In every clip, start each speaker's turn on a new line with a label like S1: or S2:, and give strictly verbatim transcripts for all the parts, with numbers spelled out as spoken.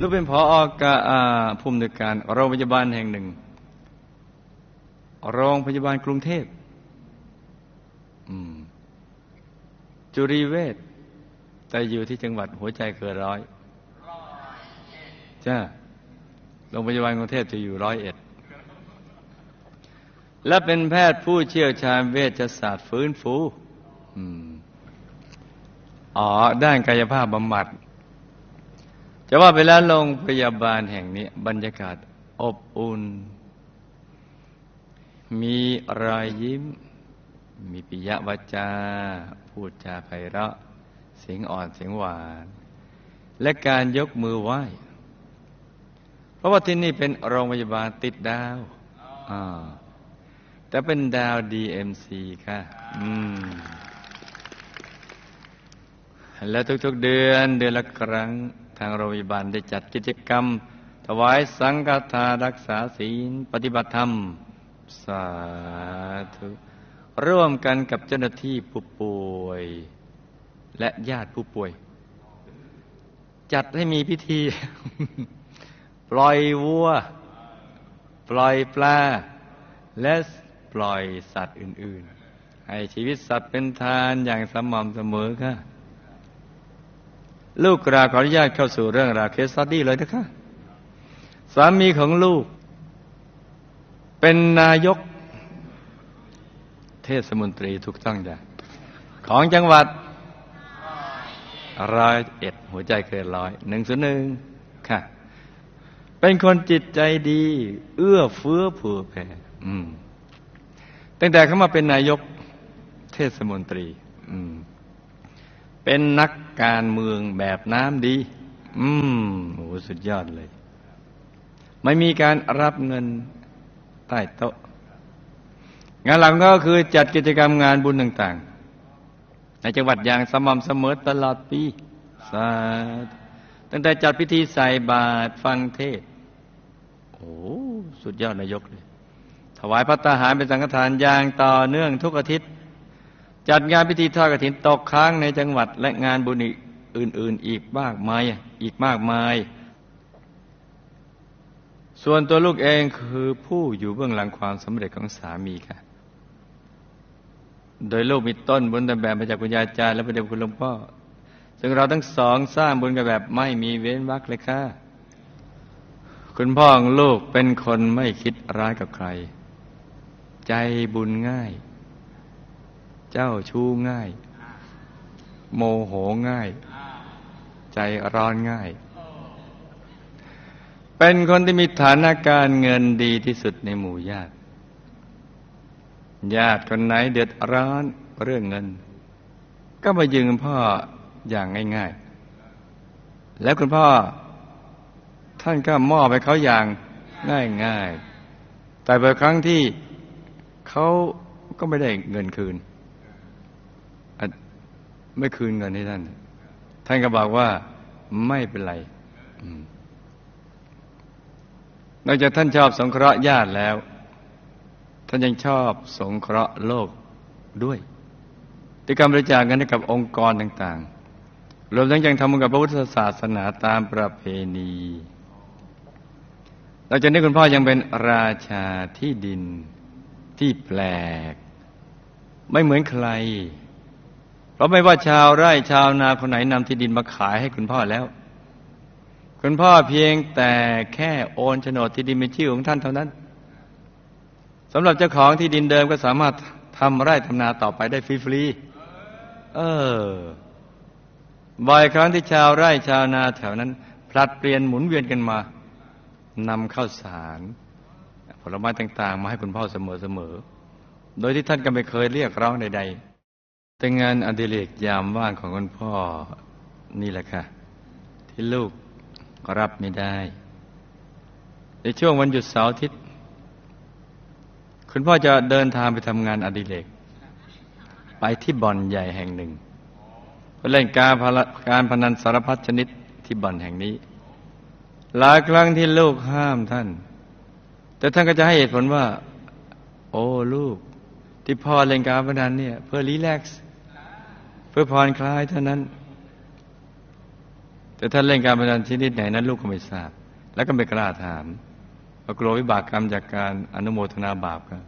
S1: ลูกเป็นผอ.กะผู้อำนวยการโรงพยาบาลแห่งหนึ่งโรงพยาบาลกรุงเทพจุรีเวชแต่อยู่ที่จังหวัดหัวใจเกินร้อยจ้าโรงพยาบาลกรุงเทพจะอยู่ร้อยเอ็ดและเป็นแพทย์ผู้เชี่ยวชาญเวชศาสตร์ฟื้นฟูอ๋อด้านกายภาพบำบัดจะว่าไปแล้วโรงพยาบาลแห่งนี้บรรยากาศอบอุ่นมีรอยยิ้มมีปิยวาจาพูดจาไพเราะเสียงอ่อนเสียงหวานและการยกมือไหว้เพราะว่าที่นี่เป็นโรงพยาบาลติดดาวอ่าแต่เป็นดาว ดี เอ็ม ซี ค่ะอืมและทุกๆเดือนเดือนละครั้งทางโรงพยาบาลได้จัดกิจกรรมถวายสังฆทานรักษาศีลปฏิบัติธรรมสาธุร่วมกันกับเจ้าหน้าที่ผู้ป่วยและญาติผู้ป่วยจัดให้มีพิธี ปล่อยวัวปล่อยปลาและปล่อยสัตว์อื่นๆให้ชีวิตสัตว์เป็นทานอย่างสม่ำเสมอค่ะลูกกราบขออนุญาตเข้าสู่เรื่องราวเคสสตั๊ดดี้เลยนะคะสามีของลูกเป็นนายกเทศมนตรีถูกต้องจ้ะของจังหวัดร้อยเอ็ดหัวใจเกินร้อยหนึ่งศูนย์หนึ่งค่ะเป็นคนจิตใจดีเอื้อเฟื้อเผื่อแผ่อืมตั้งแต่เขามาเป็นนายกเทศมนตรีอืมเป็นนักการเมืองแบบน้ำดีอืมโหสุดยอดเลยไม่มีการรับเงินใต้โต๊ะงานหลักก็คือจัดกิจกรรมงานบุญต่างๆในจังหวัดอย่างสม่ำเสมอตลอดปีสาธุตั้งแต่จัดพิธีใส่บาตรฟังเทศน์โอ้สุดยอดนายกเลยถวายภัตตาหารเป็นสังฆทานอย่างต่อเนื่องทุกอาทิตย์จัดงานพิธีทอดกฐินตกค้างในจังหวัดและงานบุญอื่นๆอีกมากมายอีกมากมายส่วนตัวลูกเองคือผู้อยู่เบื้องหลังความสำเร็จของสามีค่ะโดยลูกมีต้นบุญตามแบบมาจากคุณยายจารย์และพระเดชคุณหลวงพ่อซึ่งเราทั้งสองสร้างบุญกันแบบไม่มีเว้นวรรคเลยค่ะคุณพ่อของลูกเป็นคนไม่คิดร้ายกับใครใจบุญง่ายเจ้าชู้ง่ายโมโหง่ายใจร้อนง่ายเป็นคนที่มีฐานะการเงินดีที่สุดในหมู่ญาติญาติคนไหนเดือดร้อนเรื่องเงินก็มายืมคุณพ่ออย่างง่ายๆแล้วคุณพ่อท่านก็มอบให้เขาอย่างง่ายๆแต่บางครั้งที่เขาก็ไม่ได้เงินคืนไม่คืนเงินให้ท่านท่านก็บอกว่าไม่เป็นไรนอกจากท่านชอบสงเคราะห์ญาติแล้วท่านยังชอบสงเคราะห์โลกด้วยด้วยการบริจาคเงินให้กับองค์กรต่างๆรวมทั้งยังทำบุญกับพระพุทธศาสนาตามประเพณีหลังจากนี้คุณพ่อยังเป็นราชาที่ดินที่แปลกไม่เหมือนใครเพราะไม่ว่าชาวไร่ชาวนาคนไหนนำที่ดินมาขายให้คุณพ่อแล้วคุณพ่อเพียงแต่แค่โอนโฉนดที่ดินเป็นชื่อของท่านเท่านั้นสำหรับเจ้าของที่ดินเดิมก็สามารถทำไร่ทำนาต่อไปได้ฟรีๆเออบ่อยครั้งที่ชาวไร่ชาวนาแถวนั้นผลัดเปลี่ยนหมุนเวียนกันมานำข้าวสารผลไม้ต่างๆมาให้คุณพ่อเสมอๆโดยที่ท่านก็ไม่เคยเรียกร้องใดๆแต่งานอดิเรกยามว่างของคุณพ่อนี่แหละค่ะที่ลูกรับไม่ได้ในช่วงวันหยุดเสาร์อาทิตย์คุณพ่อจะเดินทางไปทำงานอดิเรกไปที่บ่อนใหญ่แห่งหนึ่งเพื่อเล่นการการพนันสารพัดชนิดที่บ่อนแห่งนี้หลายครั้งที่ลูกห้ามท่านแต่ท่านก็จะให้เหตุผลว่าโอ้ลูกที่พ่อเล่นการพนันเนี่ยเพื่อรีแลกซ์เพื่อผ่อนคลายเท่านั้นแต่ท่านเล่นการพนันชนิดไหนนั้นลูกก็ไม่ทราบและก็ไม่กล้าถามเพราะกลัววิบากกรรมจากการอนุโมทนาบาปครับ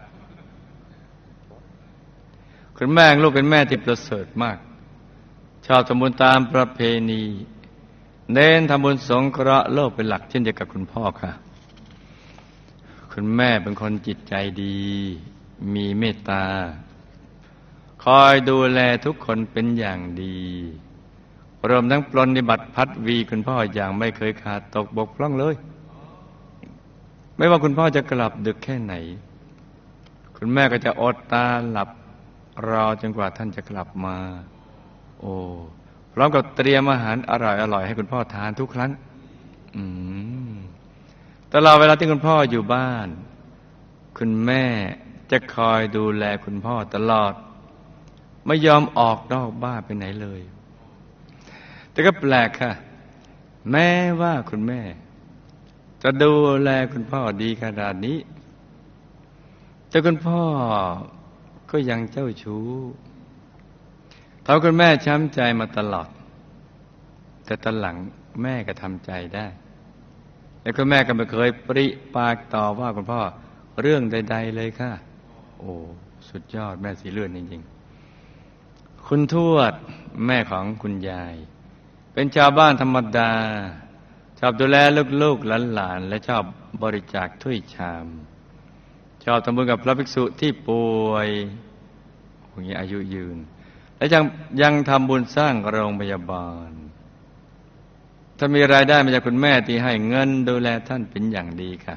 S1: คุณแม่ลูกเป็นแม่ที่ประเสริฐมากชอบทำบุญตามประเพณีเน้นทำบุญสงเคราะห์โลกเป็นหลักเช่นเดียวกับคุณพ่อค่ะคุณแม่เป็นคนจิตใจดีมีเมตตาคอยดูแลทุกคนเป็นอย่างดีรวมทั้งปรนนิบัติพัดวีคุณพ่ออย่างไม่เคยขาดตกบกพร่องเลยไม่ว่าคุณพ่อจะกลับดึกแค่ไหนคุณแม่ก็จะอดตาหลับรอจนกว่าท่านจะกลับมาโอ้พร้อมกับเตรียมอาหารอร่อยๆให้คุณพ่อทานทุกครั้งอืมตลอดเวลาที่คุณพ่ออยู่บ้านคุณแม่จะคอยดูแลคุณพ่อตลอดไม่ยอมออกนอกบ้านไปไหนเลยแต่ก็แปลกค่ะแม้ว่าคุณแม่จะดูแลคุณพ่อดีขนาดนี้แต่คุณพ่อก็ยังเจ้าชู้ทำคุณแม่ช้ำใจมาตลอดแต่ตอนหลังแม่ก็ทำใจได้แล้วคุณแม่ก็ไม่เคยปริปากต่อว่าคุณพ่อเรื่องใดๆเลยค่ะโอ้สุดยอดแม่สีเลือดจริงๆคุณทวดแม่ของคุณยายเป็นชาวบ้านธรรมดาชอบดูแลลูกๆหลานๆและชอบบริจาคถ้วยชามชอบทำบุญกับพระภิกษุที่ป่วยอย่างนี้อายุยืนและยังยังทำบุญสร้างโรงพยาบาลถ้ามีรายได้มาจากคุณแม่ที่ให้เงินดูแลท่านเป็นอย่างดีค่ะ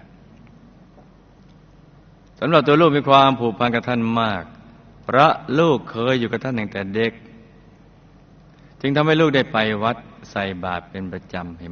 S1: สำหรับตัวลูกมีความผูกพันกับท่านมากเพราะลูกเคยอยู่กับท่านตั้งแต่เด็กจึงทำให้ลูกได้ไปวัดใส่บาตรเป็นประจำเห็น